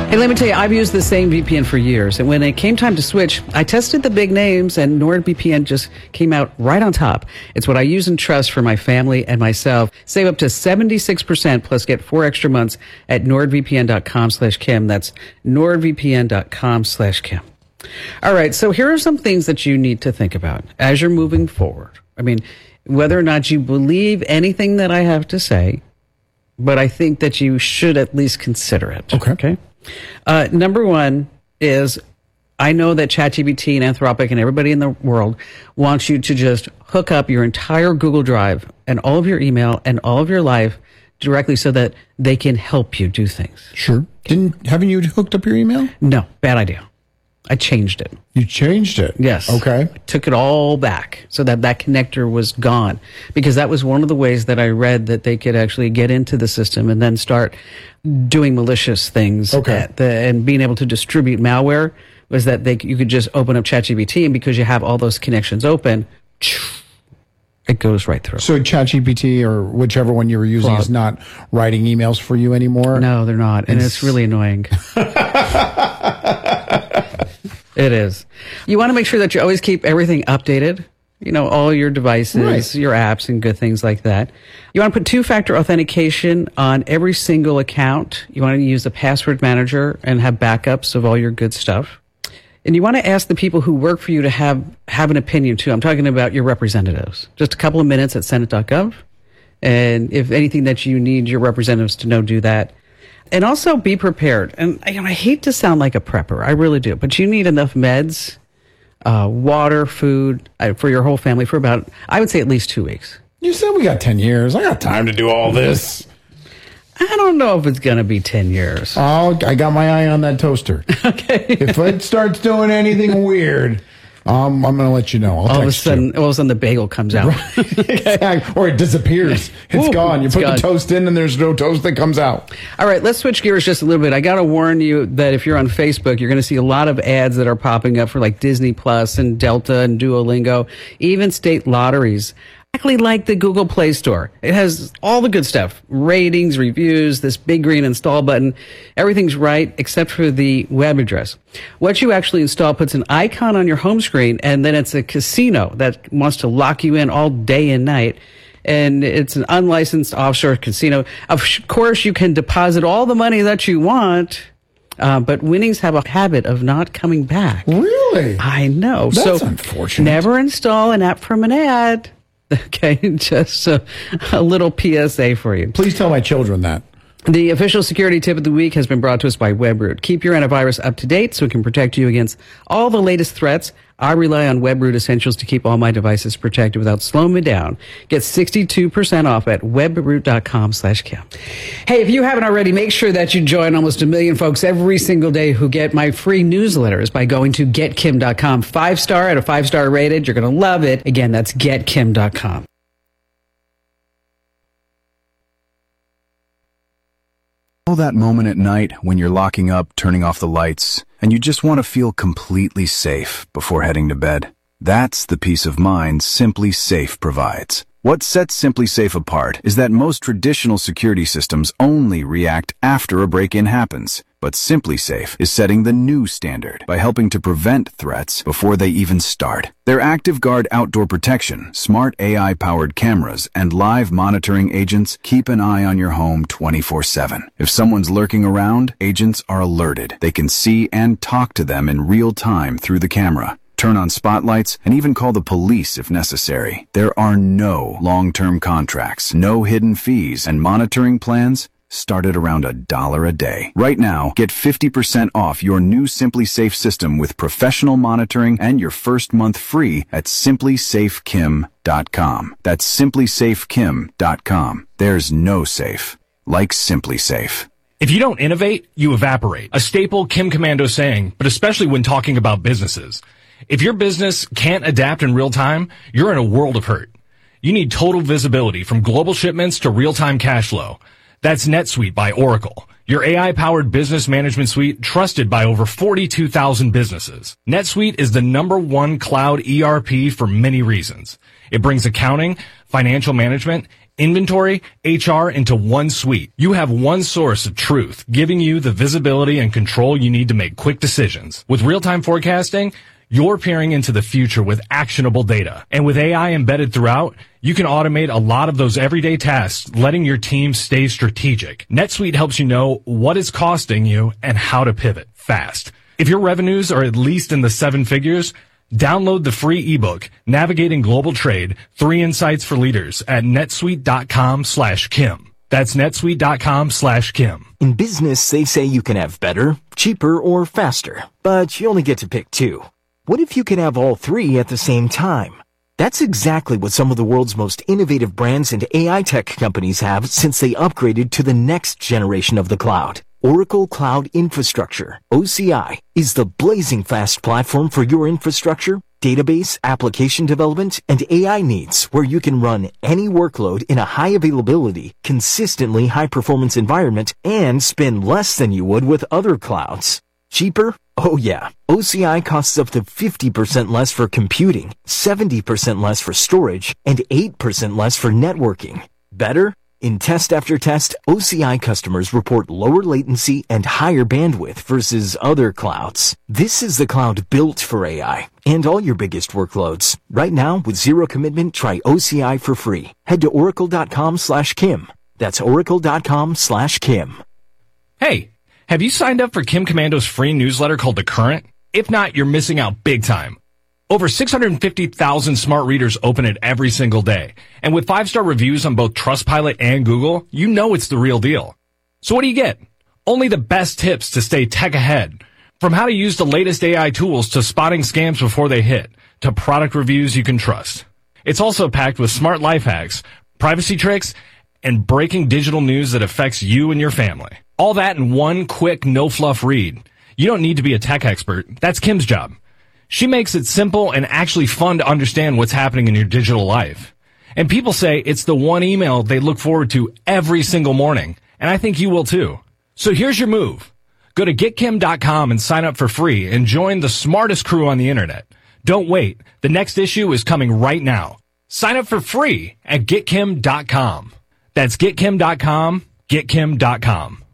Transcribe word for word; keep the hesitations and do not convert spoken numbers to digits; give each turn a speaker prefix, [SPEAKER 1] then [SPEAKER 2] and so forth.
[SPEAKER 1] Hey, let me tell you, I've used the same V P N for years, and when it came time to switch, I tested the big names, and NordVPN just came out right on top. It's what I use and trust for my family and myself. Save up to seventy-six percent, plus get four extra months at nordvpn.com slash Kim. That's nordvpn.com slash Kim. All right, so here are some things that you need to think about as you're moving forward. I mean, whether or not you believe anything that I have to say, but I think that you should at least consider it.
[SPEAKER 2] Okay.
[SPEAKER 1] Okay. Uh, number one is, I know that ChatGPT and Anthropic and everybody in the world wants you to just hook up your entire Google Drive and all of your email and all of your life directly so that they can help you do things.
[SPEAKER 2] Sure. Didn't, haven't you hooked up your email?
[SPEAKER 1] No, bad idea. I changed it.
[SPEAKER 2] You changed it?
[SPEAKER 1] Yes.
[SPEAKER 2] Okay.
[SPEAKER 1] I took it all back so that that connector was gone, because that was one of the ways that I read that they could actually get into the system and then start doing malicious things.
[SPEAKER 2] Okay.
[SPEAKER 1] At the, and being able to distribute malware was that they you could just open up ChatGPT, and because you have all those connections open, it goes right through.
[SPEAKER 2] So ChatGPT or whichever one you were using
[SPEAKER 1] Claude.
[SPEAKER 2] is not writing emails for you anymore?
[SPEAKER 1] No, they're not. And it's, it's really annoying. It is. You want to make sure that you always keep everything updated. You know, all your devices,
[SPEAKER 2] Right.
[SPEAKER 1] your apps, and good things like that. You want to put two-factor authentication on every single account. You want to use the password manager and have backups of all your good stuff. And you want to ask the people who work for you to have, have an opinion, too. I'm talking about your representatives. Just a couple of minutes at senate dot gov. And if anything that you need your representatives to know, do that. And also be prepared. And you know, I hate to sound like a prepper. I really do. But you need enough meds, uh, water, food uh, for your whole family for about, I would say, at least two weeks.
[SPEAKER 2] You said we got ten years. I got time to do all this.
[SPEAKER 1] I don't know if it's going to be ten years.
[SPEAKER 2] Oh, I got my eye on that toaster.
[SPEAKER 1] Okay.
[SPEAKER 2] If it starts doing anything weird, um, I'm going to let you know. I'll
[SPEAKER 1] all of a
[SPEAKER 2] text
[SPEAKER 1] sudden,
[SPEAKER 2] you.
[SPEAKER 1] all of a sudden the bagel comes out.
[SPEAKER 2] Exactly. Or it disappears. It's
[SPEAKER 1] Woo,
[SPEAKER 2] gone. You
[SPEAKER 1] it's
[SPEAKER 2] put
[SPEAKER 1] gone.
[SPEAKER 2] the toast in and there's no toast that comes out.
[SPEAKER 1] All right, let's switch gears just a little bit. I got to warn you that if you're on Facebook, you're going to see a lot of ads that are popping up for like Disney Plus and Delta and Duolingo, even state lotteries. Exactly like the Google Play Store. It has all the good stuff. Ratings, reviews, this big green install button. Everything's right except for the web address. What you actually install puts an icon on your home screen, and then it's a casino that wants to lock you in all day and night. And it's an unlicensed offshore casino. Of course, you can deposit all the money that you want, uh, but winnings have a habit of not coming back.
[SPEAKER 2] Really?
[SPEAKER 1] I know.
[SPEAKER 2] That's
[SPEAKER 1] so
[SPEAKER 2] unfortunate.
[SPEAKER 1] Never install an app from an ad. Okay, just a, a little P S A for you.
[SPEAKER 2] Please tell my children that.
[SPEAKER 1] The official security tip of the week has been brought to us by WebRoot. Keep your antivirus up to date so it can protect you against all the latest threats. I rely on WebRoot Essentials to keep all my devices protected without slowing me down. Get sixty-two percent off at webroot.com slash Kim. Hey, if you haven't already, make sure that you join almost a million folks every single day who get my free newsletters by going to get kim dot com. Five star at a five star rated. You're going to love it. Again, that's get kim dot com.
[SPEAKER 3] Know that moment at night when you're locking up, turning off the lights, and you just want to feel completely safe before heading to bed? That's the peace of mind Simply Safe provides. What sets Simply Safe apart is that most traditional security systems only react after a break-in happens. But Simply Safe is setting the new standard by helping to prevent threats before they even start. Their ActiveGuard outdoor protection, smart A I-powered cameras, and live monitoring agents keep an eye on your home twenty-four seven. If someone's lurking around, agents are alerted. They can see and talk to them in real time through the camera. Turn on spotlights, and even call the police if necessary. There are no long-term contracts, no hidden fees, and monitoring plans start at around a dollar a day. Right now, get fifty percent off your new Simply Safe system with professional monitoring and your first month free at simply safe kim dot com. That's simply safe kim dot com. There's no safe like Simply Safe.
[SPEAKER 4] If you don't innovate, you evaporate. A staple Kim Commando saying, but especially when talking about businesses. If your business can't adapt in real time, you're in a world of hurt. You need total visibility from global shipments to real-time cash flow. That's NetSuite by Oracle, your A I-powered business management suite trusted by over forty-two thousand businesses. NetSuite is the number one cloud E R P for many reasons. It brings accounting, financial management, inventory, H R into one suite. You have one source of truth, giving you the visibility and control you need to make quick decisions. With real-time forecasting, you're peering into the future with actionable data. And with A I embedded throughout, you can automate a lot of those everyday tasks, letting your team stay strategic. NetSuite helps you know what it's costing you and how to pivot fast. If your revenues are at least in the seven figures, download the free ebook, Navigating Global Trade, Three Insights for Leaders at netsuite.com slash Kim. That's netsuite.com slash Kim.
[SPEAKER 5] In business, they say you can have better, cheaper, or faster, but you only get to pick two. What if you could have all three at the same time? That's exactly what some of the world's most innovative brands and A I tech companies have since they upgraded to the next generation of the cloud. Oracle Cloud Infrastructure, O C I, is the blazing fast platform for your infrastructure, database, application development, and A I needs, where you can run any workload in a high availability, consistently high performance environment and spend less than you would with other clouds. Cheaper? Oh yeah. O C I costs up to fifty percent less for computing, seventy percent less for storage, and eight percent less for networking. Better? In test after test, O C I customers report lower latency and higher bandwidth versus other clouds. This is the cloud built for A I and all your biggest workloads. Right now, with zero commitment, try O C I for free. Head to oracle.com slash Kim. That's oracle.com slash Kim.
[SPEAKER 4] Hey, have you signed up for Kim Commando's free newsletter called The Current? If not, you're missing out big time. Over six hundred fifty thousand smart readers open it every single day. And with five-star reviews on both Trustpilot and Google, you know it's the real deal. So what do you get? Only the best tips to stay tech ahead. From how to use the latest A I tools to spotting scams before they hit, to product reviews you can trust. It's also packed with smart life hacks, privacy tricks, and breaking digital news that affects you and your family. All that in one quick, no-fluff read. You don't need to be a tech expert. That's Kim's job. She makes it simple and actually fun to understand what's happening in your digital life. And people say it's the one email they look forward to every single morning. And I think you will too. So here's your move. Go to get kim dot com and sign up for free and join the smartest crew on the internet. Don't wait. The next issue is coming right now. Sign up for free at get kim dot com. That's get kim dot com, get kim dot com.